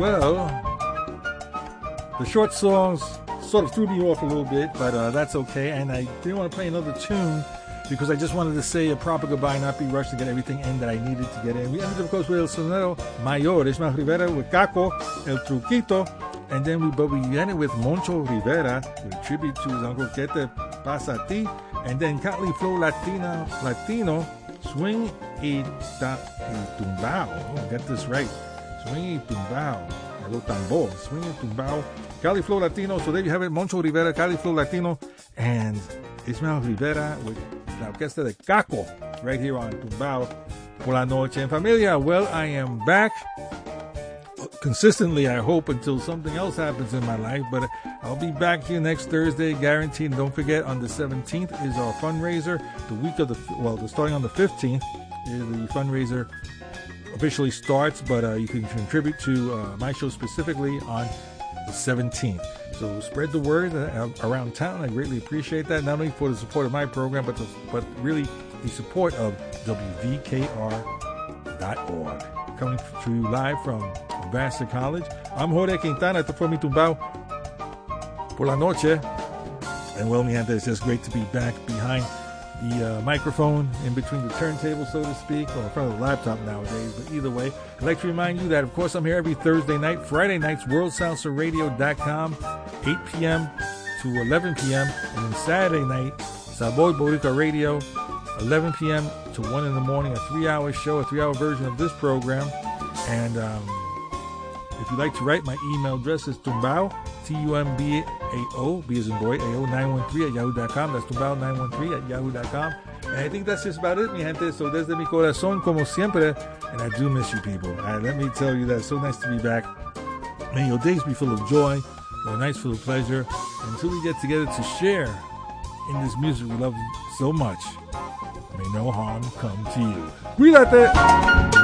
Well, the short songs sort of threw me off a little bit, but that's okay. And I didn't want to play another tune because I just wanted to say a proper goodbye, not be rushed to get everything in that I needed to get in. We ended, of course, with El Sonero Mayor, Ismael Rivera with Caco, El Truquito, and then we ended with Moncho Rivera with a tribute to his uncle, Que Te Pasa A Ti, and then Cali Flow Latino, Swing y Tumbao. Oh, get this right. Swing y Tumbao. El tambor. Swing y Tumbao. Cali Flow Latino. So there you have it. Moncho Rivera, Cali Flow Latino, and Ismael Rivera with la orquesta de Caco right here on Tumbao por la noche. And familia, well, I am back consistently, I hope, until something else happens in my life, but I'll be back here next Thursday, guaranteed. And don't forget, on the 17th is our fundraiser. The week of starting on the 15th is the fundraiser officially starts, but you can contribute to my show specifically on the 17th. So spread the word around town. I greatly appreciate that, not only for the support of my program, but really the support of WVKR.org. Coming to you live from Vassar College. I'm Jorge Quintana at the For Mi Tumbao por la noche. And well, mi gente, it's just great to be back behind the microphone, in between the turntable, so to speak, or in front of the laptop nowadays. But either way, I'd like to remind you that, of course, I'm here every Thursday night. Friday nights, WorldSalsaRadio.com, 8 p.m. to 11 p.m. And then Saturday night, Sabor Boricua Radio, 11 p.m. to 1 in the morning, a 3-hour show, a 3-hour version of this program. And if you'd like to write, my email address is tumbao, Tumbao, B as in boy, AO 913 at yahoo.com. That's tumbao 913 at yahoo.com. And I think that's just about it, mi gente. So desde mi corazón, como siempre. And I do miss you people. Let me tell you that it's so nice to be back. May your days be full of joy, your nights full of pleasure. Until we get together to share in this music we love so much, may no harm come to you. Cuídate!